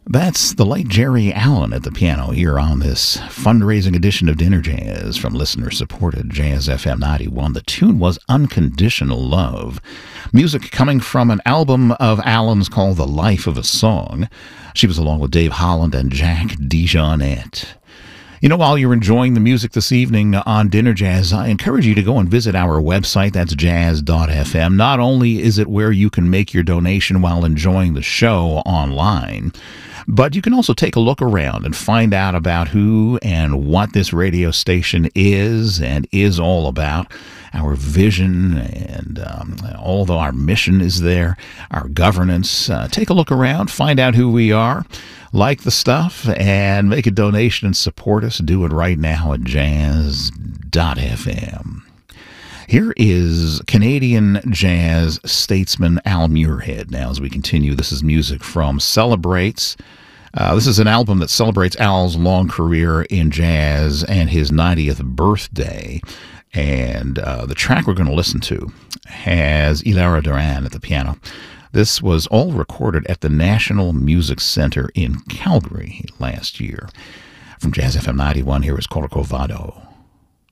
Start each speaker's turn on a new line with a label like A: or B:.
A: That's the late Jerry Allen at the piano here on this fundraising edition of Dinner Jazz from listener-supported Jazz FM 91. The tune was Unconditional Love. Music coming from an album of Allen's called The Life of a Song. She was along with Dave Holland and Jack DeJohnette. You know, while you're enjoying the music this evening on Dinner Jazz, I encourage you to go and visit our website. That's jazz.fm. Not only is it where you can make your donation while enjoying the show online, but you can also take a look around and find out about who and what this radio station is and is all about. Our vision and although our mission is there, our governance. Take a look around, find out who we are, like the stuff, and make a donation and support us. Do it right now at jazz.fm. Here is Canadian jazz statesman Al Muirhead. Now, as we continue, this is music from Celebrates. This is an album that celebrates Al's long career in jazz and his 90th birthday. And the track we're going to listen to has Hilaire Duran at the piano. This was all recorded at the National Music Center in Calgary last year. From Jazz FM 91, here is Corcovado.